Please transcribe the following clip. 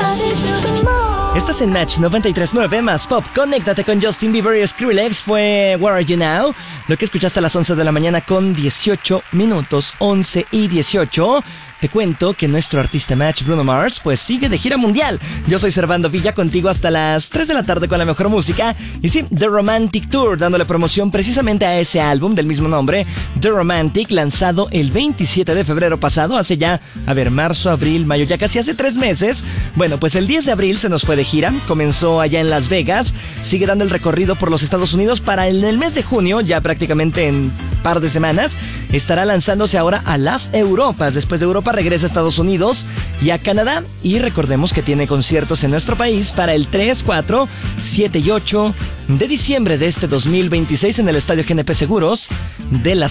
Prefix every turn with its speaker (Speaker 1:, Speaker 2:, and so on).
Speaker 1: Estás en Match 93.9 más Pop. Conéctate con Justin Bieber y Skrillex. Fue Where Are You Now, lo que escuchaste a las 11 de la mañana con 18 minutos, 11 y 18. Te cuento que nuestro artista Match, Bruno Mars, pues sigue de gira mundial. Yo soy Servando Villa, contigo hasta las 3 de la tarde con la mejor música. Y sí, The Romantic Tour, dándole promoción precisamente a ese álbum del mismo nombre, The Romantic, lanzado el 27 de febrero pasado, hace ya, marzo, abril, mayo, ya casi hace 3 meses. Bueno, pues el 10 de abril se nos fue de gira, comenzó allá en Las Vegas, sigue dando el recorrido por los Estados Unidos para en el mes de junio, ya prácticamente en par de semanas, estará lanzándose ahora a las Europas. Después de Europa regresa a Estados Unidos y a Canadá, y recordemos que tiene conciertos en nuestro país para el 3, 4, 7 y 8 de diciembre de este 2026 en el Estadio GNP Seguros de la